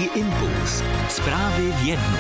Impuls. Zprávy v jednu.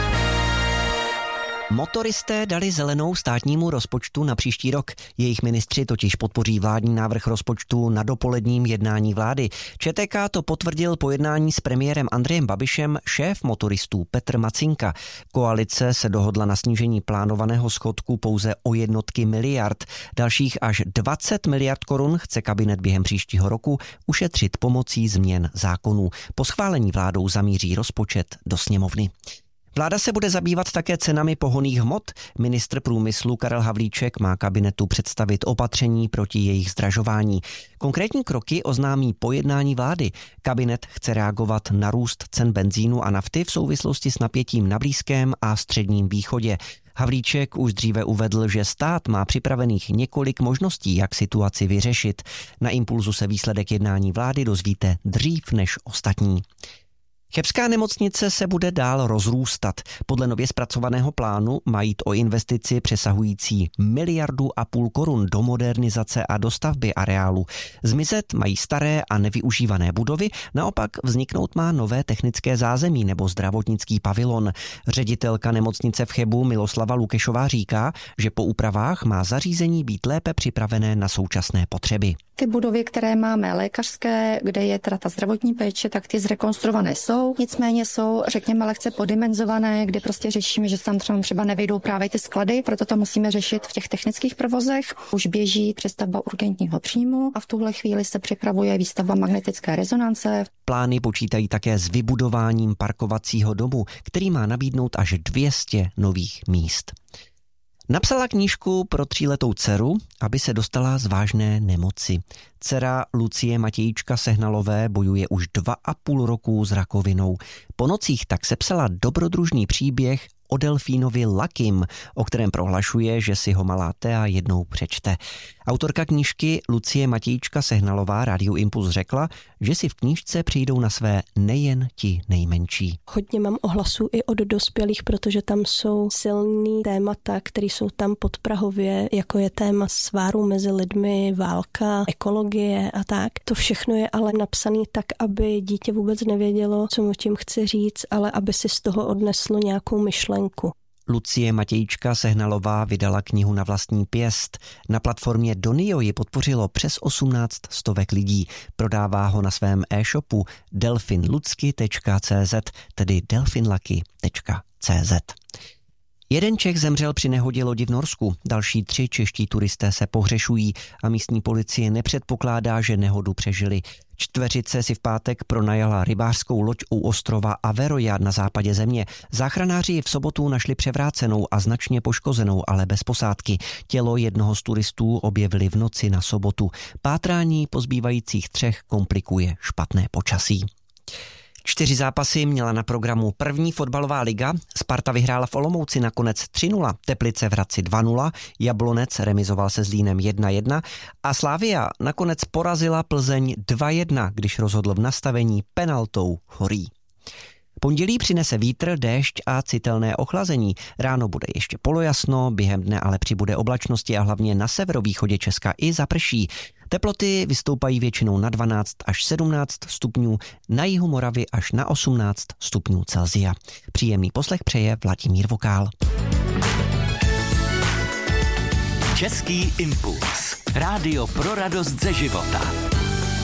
Motoristé dali zelenou státnímu rozpočtu na příští rok. Jejich ministři totiž podpoří vládní návrh rozpočtu na dopoledním jednání vlády. ČTK to potvrdil po jednání s premiérem Andrejem Babišem šéf motoristů Petr Macinka. Koalice se dohodla na snížení plánovaného schodku pouze o jednotky miliard. Dalších až 20 miliard korun chce kabinet během příštího roku ušetřit pomocí změn zákonů. Po schválení vládou zamíří rozpočet do sněmovny. Vláda se bude zabývat také cenami pohonných hmot. Ministr průmyslu Karel Havlíček má kabinetu představit opatření proti jejich zdražování. Konkrétní kroky oznámí po jednání vlády. Kabinet chce reagovat na růst cen benzínu a nafty v souvislosti s napětím na Blízkém a Středním východě. Havlíček už dříve uvedl, že stát má připravených několik možností, jak situaci vyřešit. Na Impulzu se výsledek jednání vlády dozvíte dřív než ostatní. Chebská nemocnice se bude dál rozrůstat. Podle nově zpracovaného plánu má jít o investici přesahující 1,5 miliardy korun do modernizace a dostavby areálu. Zmizet mají staré a nevyužívané budovy, naopak vzniknout má nové technické zázemí nebo zdravotnický pavilon. Ředitelka nemocnice v Chebu Miloslava Lukešová říká, že po úpravách má zařízení být lépe připravené na současné potřeby. Ty budovy, které máme lékařské, kde je teda ta zdravotní péče, tak ty zrekonstruované jsou. Nicméně jsou, řekněme, lehce podimenzované, kdy prostě řešíme, že tam třeba nevejdou právě ty sklady, proto to musíme řešit v těch technických provozech. Už běží přestavba urgentního příjmu a v tuhle chvíli se připravuje výstavba magnetické rezonance. Plány počítají také s vybudováním parkovacího domu, který má nabídnout až 200 nových míst. Napsala knížku pro 3letou dceru, aby se dostala z vážné nemoci. Dcera Lucie Matějíčka Sehnalové bojuje už 2,5 roku s rakovinou. Po nocích tak sepsala dobrodružný příběh o delfínovi Lakym, o kterém prohlašuje, že si ho malá Thea jednou přečte. Autorka knížky Lucie Matějíčka Sehnalová Rádiu Impuls řekla, že si v knížce přijdou na své nejen ti nejmenší. Hodně mám ohlasů i od dospělých, protože tam jsou silný témata, které jsou tam podprahově, jako je téma sváru mezi lidmi, válka, ekologie a tak. To všechno je ale napsané tak, aby dítě vůbec nevědělo, co mu tím chci říct, ale aby si z toho odneslo nějakou myšlenku. Lucie Matějíčka Sehnalová vydala knihu na vlastní pěst. Na platformě Donio ji podpořilo přes 1800 lidí. Prodává ho na svém e-shopu delfinlucky.cz, tedy delfinlucky.cz. Jeden Čech zemřel při nehodě lodi v Norsku. Další 3 čeští turisté se pohřešují a místní policie nepředpokládá, že nehodu přežili. Čtveřice si v pátek pronajala rybářskou loď u ostrova Averoja na západě země. Záchranáři ji v sobotu našli převrácenou a značně poškozenou, ale bez posádky. Tělo jednoho z turistů objevili v noci na sobotu. Pátrání po zbývajících 3 komplikuje špatné počasí. 4 zápasy měla na programu první fotbalová liga. Sparta vyhrála v Olomouci nakonec 3-0, Teplice v Hradci 2-0, Jablonec remizoval se Zlínem 1-1 a Slavia nakonec porazila Plzeň 2-1, když rozhodl v nastavení penaltou Chorý. Pondělí přinese vítr, déšť a citelné ochlazení. Ráno bude ještě polojasno, během dne ale přibude oblačnosti a hlavně na severovýchodě Česka i zaprší. Teploty vystoupají většinou na 12 až 17 stupňů, na jihu Moravy až na 18 stupňů Celsia. Příjemný poslech přeje Vladimír Vokál. Český impuls. Rádio pro radost ze života.